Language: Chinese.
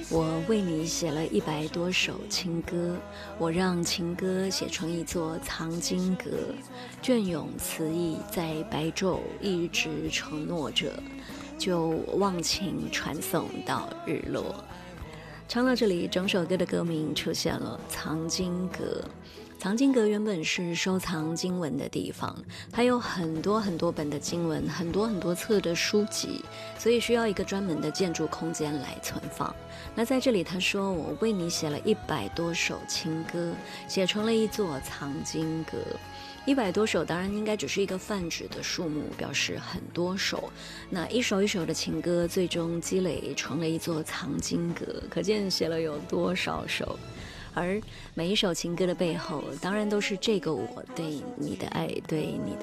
我为你写了100多首情歌，我让情歌写成一座藏经阁，隽永词意在白昼一直承诺着，就忘情传颂到日落。唱到这里，整首歌的歌名出现了藏经阁。藏经阁原本是收藏经文的地方，它有很多很多本的经文，很多很多册的书籍，所以需要一个专门的建筑空间来存放。那在这里他说，我为你写了100多首情歌，写成了一座藏经阁。100多首当然应该只是一个泛指的数目，表示很多首。那一首一首的情歌最终积累成了一座藏经阁，可见写了有多少首。而每一首情歌的背后，当然都是这个我对你的爱，对你的